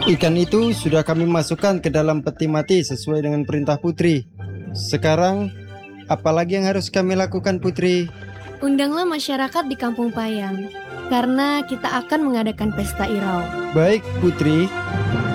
Ikan itu sudah kami masukkan ke dalam peti mati sesuai dengan perintah Putri. Sekarang, apalagi yang harus kami lakukan, Putri? Undanglah masyarakat di Kampung Payang, karena kita akan mengadakan pesta Irau. Baik, Putri.